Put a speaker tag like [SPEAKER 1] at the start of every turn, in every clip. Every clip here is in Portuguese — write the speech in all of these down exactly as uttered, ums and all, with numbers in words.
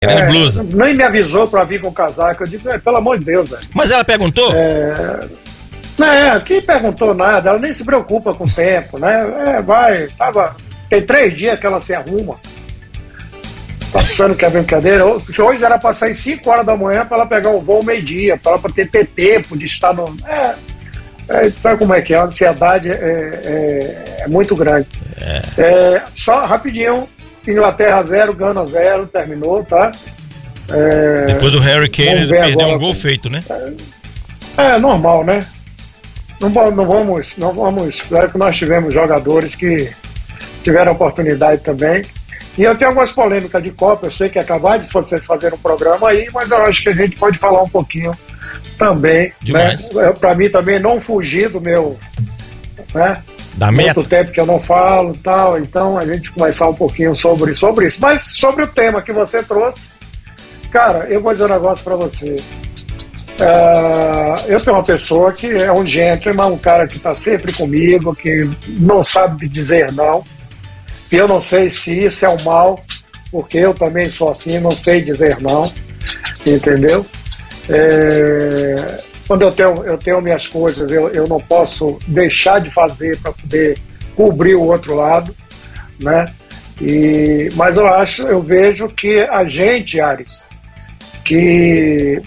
[SPEAKER 1] É, blusa.
[SPEAKER 2] Nem me avisou pra vir com casaco. Eu digo, é, pelo amor de Deus, velho.
[SPEAKER 1] Mas ela perguntou?
[SPEAKER 2] É... Não, é, quem perguntou nada, ela nem se preocupa com o tempo, né? É, vai, tava. Tem três dias que ela se arruma. Tá pensando que é brincadeira? Hoje era pra sair cinco horas da manhã pra ela pegar o voo meio-dia, pra ela ter, ter tempo de estar no. É, é, sabe como é que é? A ansiedade é, é, é muito grande. É. É, só rapidinho, Inglaterra zero, Gana zero, terminou, tá? É,
[SPEAKER 1] depois do Harry Kane perdeu um gol feito, né?
[SPEAKER 2] É, é normal, né? Não, não vamos, não vamos. Claro que nós tivemos jogadores que tiveram oportunidade também. E eu tenho algumas polêmicas de Copa. Eu sei que é acabar de vocês fazerem um programa aí, mas eu acho que a gente pode falar um pouquinho também.
[SPEAKER 1] Demais.
[SPEAKER 2] Né? Para mim também não fugir do meu. Né?
[SPEAKER 1] Da meta.
[SPEAKER 2] Muito tempo que eu não falo e tal. Então a gente conversar um pouquinho sobre, sobre isso. Mas sobre o tema que você trouxe, cara, eu vou dizer um negócio para você. Uh, eu tenho uma pessoa que é um gentleman, um cara que está sempre comigo, que não sabe dizer não. E eu não sei se isso é um mal, porque eu também sou assim, não sei dizer não, entendeu? É, quando eu tenho, eu tenho minhas coisas, eu, eu não posso deixar de fazer para poder cobrir o outro lado, né? E, mas eu acho, eu vejo que a gente, Ares, que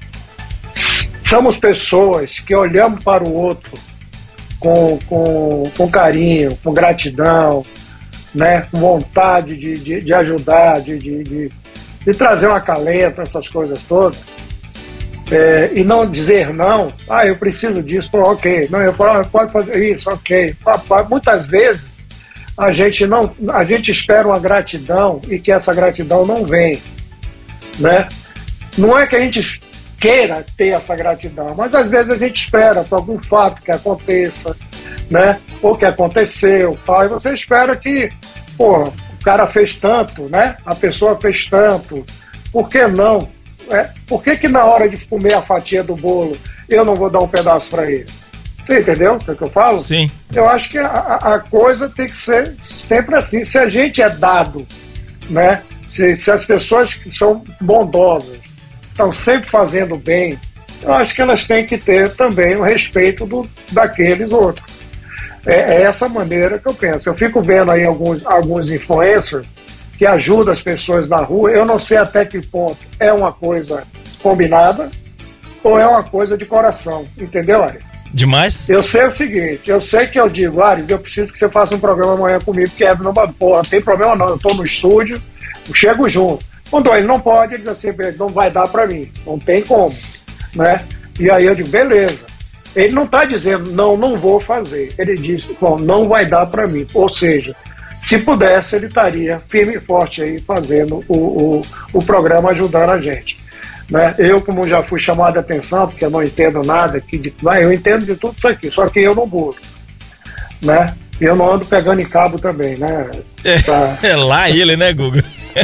[SPEAKER 2] somos pessoas que olhamos para o outro com, com, com carinho, com gratidão, né, com vontade de, de, de ajudar, de, de, de, de trazer um acalento, essas coisas todas, é, e não dizer não, ah, eu preciso disso, pô, ok, não, eu pode fazer isso, ok. Muitas vezes a gente, não, a gente espera uma gratidão e que essa gratidão não vem, né? Não é que a gente queira ter essa gratidão, mas às vezes a gente espera por algum fato que aconteça, né? Ou que aconteceu, tal, e você espera que, pô, o cara fez tanto, né? A pessoa fez tanto, por que não? É, por que que na hora de comer a fatia do bolo eu não vou dar um pedaço para ele? Você entendeu o que eu falo?
[SPEAKER 1] Sim.
[SPEAKER 2] Eu acho que a, a coisa tem que ser sempre assim. Se a gente é dado, né? Se, se as pessoas que são bondosas estão sempre fazendo bem, eu acho que elas têm que ter também o respeito do, daqueles outros. É, é essa maneira que eu penso. Eu fico vendo aí alguns, alguns influencers que ajudam as pessoas na rua, eu não sei até que ponto é uma coisa combinada ou é uma coisa de coração, entendeu, Ares?
[SPEAKER 1] Demais.
[SPEAKER 2] Eu sei o seguinte, eu sei que eu digo, Ares, eu preciso que você faça um programa amanhã comigo, porque é, não, porra, não tem problema não, eu estou no estúdio, eu chego junto. Quando ele não pode, ele diz assim, não vai dar para mim, não tem como, né? E aí eu digo, beleza. Ele não está dizendo, não, não vou fazer. Ele diz, bom, não vai dar para mim. Ou seja, se pudesse, ele estaria firme e forte aí fazendo o, o, o programa, ajudando a gente. Né? Eu, como já fui chamado a atenção, porque eu não entendo nada, que de, eu entendo de tudo isso aqui, só que eu não burro. Né? E eu não ando pegando em cabo também, né?
[SPEAKER 1] É,
[SPEAKER 2] pra...
[SPEAKER 1] é lá ele, né, Guga?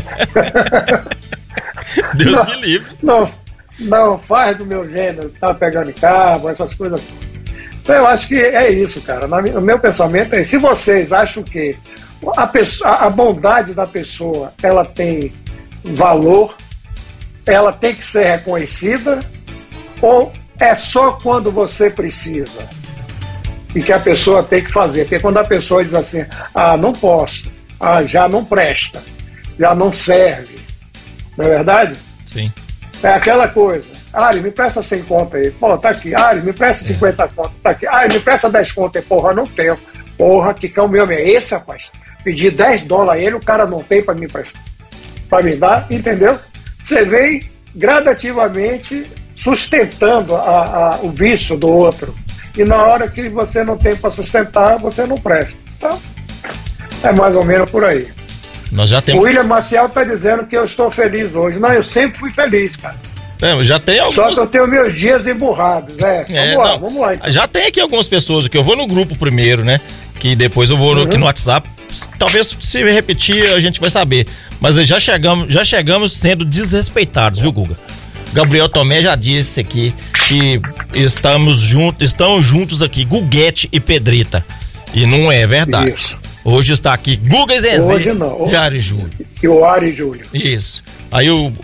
[SPEAKER 1] Deus
[SPEAKER 2] não,
[SPEAKER 1] me livre.
[SPEAKER 2] Não, não faz do meu gênero, tá pegando em cabo, essas coisas. Então eu acho que é isso, cara. O meu pensamento é, se vocês acham que a, pessoa, a bondade da pessoa, ela tem valor, ela tem que ser reconhecida, ou é só quando você precisa e que a pessoa tem que fazer? Porque quando a pessoa diz assim, ah, não posso, ah, já não presta, já não serve, não é verdade?
[SPEAKER 1] Sim.
[SPEAKER 2] É aquela coisa, Ari, me presta cem conto aí, pô, tá aqui, Ari, me presta cinquenta conto, tá aqui, Ari, me presta dez conto aí, porra, não tenho, porra, que cão meu é esse, rapaz? Pedi dez dólares a ele, o cara não tem pra me prestar, pra me dar, entendeu? Você vem gradativamente sustentando a, a, o vício do outro, e na hora que você não tem pra sustentar, você não presta. Então, é mais ou menos por aí.
[SPEAKER 1] Nós já temos...
[SPEAKER 2] O William Maciel tá dizendo que eu estou feliz hoje. Não, eu sempre fui feliz, cara.
[SPEAKER 1] É, já tem alguns...
[SPEAKER 2] Só que eu tenho meus dias emburrados, é.
[SPEAKER 1] é
[SPEAKER 2] vamos lá,
[SPEAKER 1] não,
[SPEAKER 2] vamos lá. Então.
[SPEAKER 1] Já tem aqui algumas pessoas que eu vou no grupo primeiro, né? Que depois eu vou uhum. aqui no WhatsApp. Talvez se repetir a gente vai saber. Mas já chegamos, já chegamos sendo desrespeitados, viu, Guga? Gabriel Tomé já disse aqui que estamos juntos, estão juntos aqui, Guguete e Pedrita. E não é verdade.
[SPEAKER 2] Isso.
[SPEAKER 1] Hoje está aqui Guga e Zezé.
[SPEAKER 2] Hoje não.
[SPEAKER 1] E Ari Júlio.
[SPEAKER 2] E o Ari Júlio.
[SPEAKER 1] Isso. Aí o